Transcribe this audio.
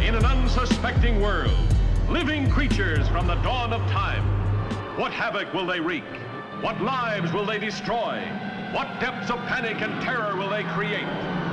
in an unsuspecting world. Living creatures from the dawn of time. What havoc will they wreak? What lives will they destroy? What depths of panic and terror will they create?